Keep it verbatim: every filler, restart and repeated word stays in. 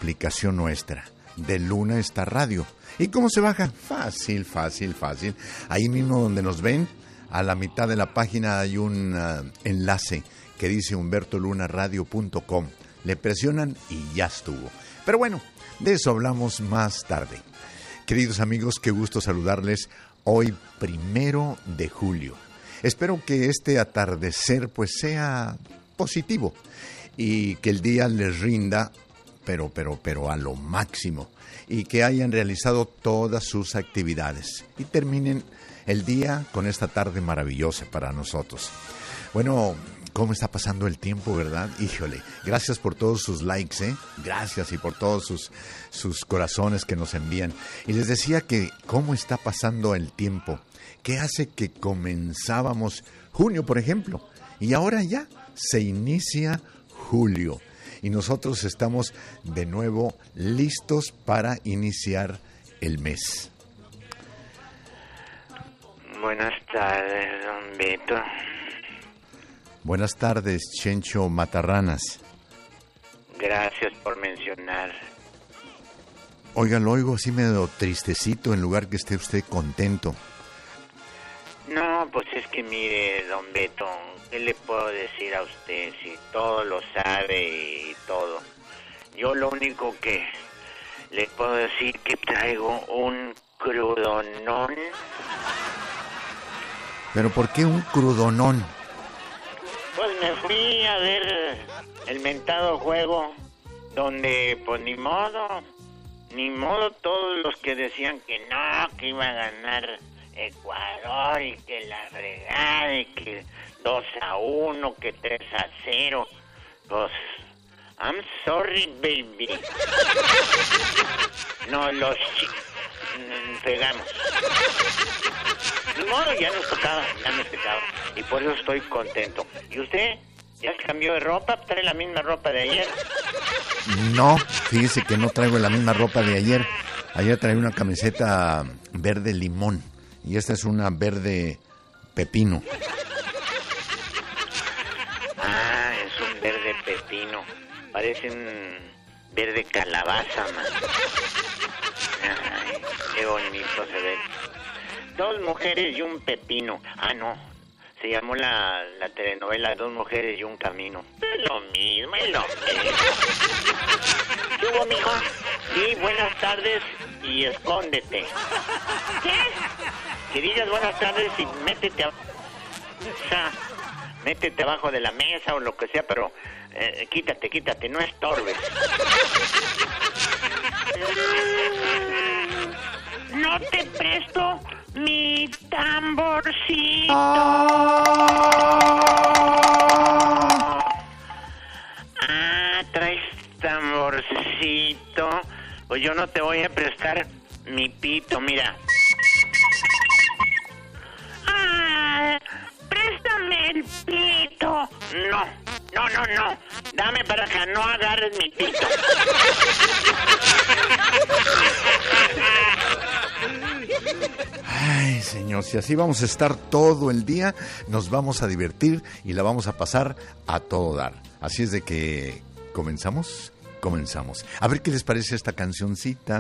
aplicación nuestra de Luna Star Radio. ¿Y cómo se baja? Fácil, fácil, fácil. Ahí mismo donde nos ven, a la mitad de la página hay un uh, enlace que dice humberto luna radio punto com. Le presionan y ya estuvo. Pero bueno, de eso hablamos más tarde. Queridos amigos, qué gusto saludarles hoy primero de julio. Espero que este atardecer pues sea positivo y que el día les rinda, pero, pero, pero a lo máximo, y que hayan realizado todas sus actividades y terminen el día con esta tarde maravillosa para nosotros. Bueno, ¿cómo está pasando el tiempo, verdad? Híjole, gracias por todos sus likes, ¿eh? Gracias y por todos sus, sus corazones que nos envían. Y les decía que cómo está pasando el tiempo, qué hace que comenzábamos junio, por ejemplo, y ahora ya se inicia julio. Y nosotros estamos de nuevo listos para iniciar el mes. Buenas tardes, don Beto. Buenas tardes, Chencho Matarranas. Gracias por mencionar. Oiga, lo oigo así medio tristecito en lugar que esté usted contento. No, pues es que mire, don Beto, ¿qué le puedo decir a usted si todo lo sabe y todo? Yo lo único que le puedo decir que traigo un crudonón. ¿Pero por qué un crudonón? Pues me fui a ver el mentado juego donde, pues ni modo, ni modo todos los que decían que no, que iba a ganar Ecuador y que la fregada y que dos a uno, que tres a cero. Pues, I'm sorry, baby. No, los chicos pegamos. Ni modo, ya nos tocaba, ya nos tocaba. Y por eso estoy contento. ¿Y usted? ¿Ya se cambió de ropa? ¿Trae la misma ropa de ayer? No, fíjese que no traigo la misma ropa de ayer. Ayer traía una camiseta verde limón y esta es una verde pepino. Ah, es un verde pepino. Parece un verde calabaza, man. Ay, qué bonito se ve. Dos mujeres y un pepino. Ah, no. Se llamó la, la telenovela Dos mujeres y un camino. Es lo mismo, es lo mismo. ¿Qué hubo, mijo? Sí, buenas tardes y escóndete. ¿Qué? Que digas buenas tardes y métete a... O sea, métete abajo de la mesa o lo que sea, pero eh, quítate, quítate, no estorbes. No te presto mi tamborcito. Ah, traes tamborcito. Pues yo no te voy a prestar mi pito, mira. Ah, préstame el pito. No, no, no, no. Dame para acá, no agarres mi pito. Ay, señor, si así vamos a estar todo el día, nos vamos a divertir y la vamos a pasar a todo dar. Así es de que, ¿comenzamos? Comenzamos. A ver qué les parece esta cancioncita.